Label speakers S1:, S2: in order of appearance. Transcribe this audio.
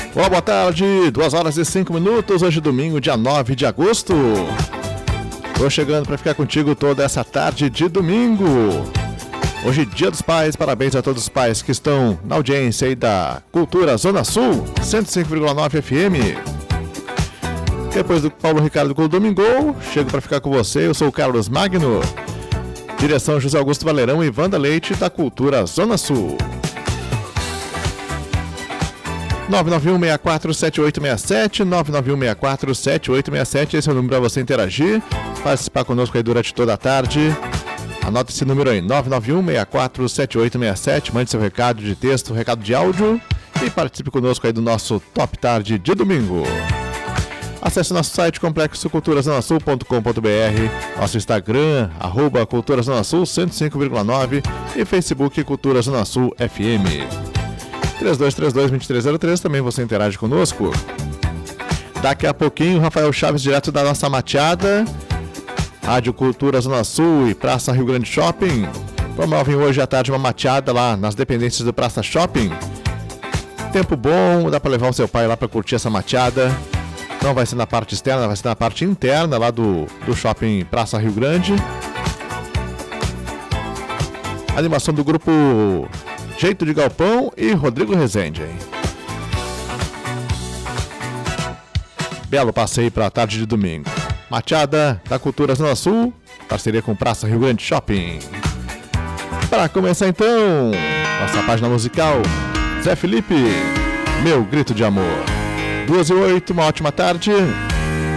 S1: Olá, boa tarde, 2h05, hoje domingo, dia 9 de agosto. Tô chegando para ficar contigo toda essa tarde de domingo. Hoje, Dia dos Pais, parabéns a todos os pais que estão na audiência aí da Cultura Zona Sul, 105,9 FM. Depois do Paulo Ricardo com o Domingol, chego para ficar com você, eu sou o Carlos Magno. Direção José Augusto Valerão e Wanda Leite, da Cultura Zona Sul. 991-647867, 991-647867, esse é o número para você interagir, participar conosco aí durante toda a tarde. Anota esse número aí, 991-647867, mande seu recado de texto, recado de áudio e participe conosco aí do nosso Top Tarde de domingo. Acesse nosso site complexoculturazonasul.com.br, nosso Instagram, @culturazonasul 105,9 e Facebook Cultura Zona Sul FM. 3232-2303, também você interage conosco. Daqui a pouquinho, Rafael Chaves, direto da nossa mateada, Rádio Cultura Zona Sul e Praça Rio Grande Shopping, promovem hoje à tarde uma mateada lá nas dependências do Praça Shopping. Tempo bom, dá para levar o seu pai lá para curtir essa mateada. Não vai ser na parte externa, vai ser na parte interna lá do Shopping Praça Rio Grande. Animação do grupo Jeito de Galpão e Rodrigo Rezende. Belo passeio para a tarde de domingo. Mateada da Cultura Zona Sul, parceria com Praça Rio Grande Shopping. Para começar então, nossa página musical, Zé Felipe, Meu Grito de Amor. 2h08, uma ótima tarde.